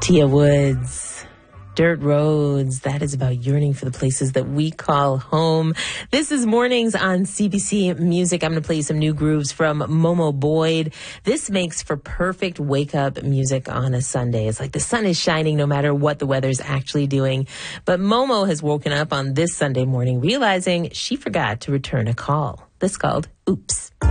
Tia Woods, Dirt Roads. That is about yearning for the places that we call home. This is Mornings on CBC Music. I'm going to play you some new grooves from Momo Boyd. This makes for perfect wake-up music on a Sunday. It's like the sun is shining no matter what the weather's actually doing. But Momo has woken up on this Sunday morning realizing she forgot to return a call. This called Oops.